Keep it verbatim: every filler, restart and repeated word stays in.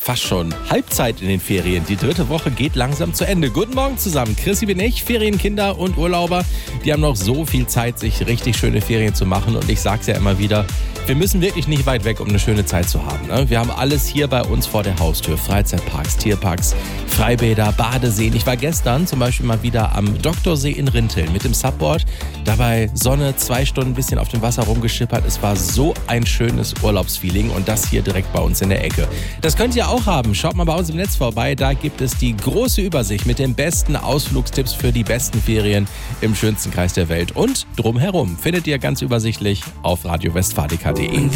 fast schon Halbzeit in den Ferien. Die dritte Woche geht langsam zu Ende. Guten Morgen zusammen. Chrissy bin ich, Ferienkinder und Urlauber. Die haben noch so viel Zeit, sich richtig schöne Ferien zu machen. Und ich sag's ja immer wieder, wir müssen wirklich nicht weit weg, um eine schöne Zeit zu haben. Ne? Wir haben alles hier bei uns vor der Haustür. Freizeitparks, Tierparks, Freibäder, Badeseen. Ich war gestern zum Beispiel mal wieder am Doktorsee in Rinteln mit dem Subboard. Dabei Sonne, zwei Stunden ein bisschen auf dem Wasser rumgeschippert. Es war so ein schönes Urlaubsfeeling und das hier direkt bei uns in der Ecke. Das könnt ihr auch haben. Schaut mal bei uns im Netz vorbei. Da gibt es die große Übersicht mit den besten Ausflugstipps für die besten Ferien im schönsten Kreis der Welt. Und drumherum findet ihr ganz übersichtlich auf radio westfalica punkt de.